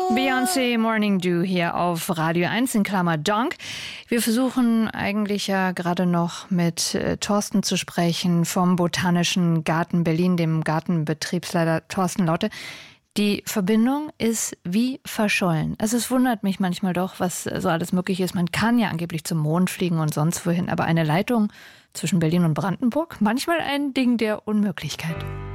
Beyoncé Morning Dew hier auf Radio 1 in Klammer Donk. Wir versuchen eigentlich ja gerade noch mit Thorsten zu sprechen vom Botanischen Garten Berlin, dem Gartenbetriebsleiter Thorsten Lotte. Die Verbindung ist wie verschollen. Also es wundert mich manchmal doch, was so alles möglich ist. Man kann ja angeblich zum Mond fliegen und sonst wohin, aber eine Leitung zwischen Berlin und Brandenburg, manchmal ein Ding der Unmöglichkeit.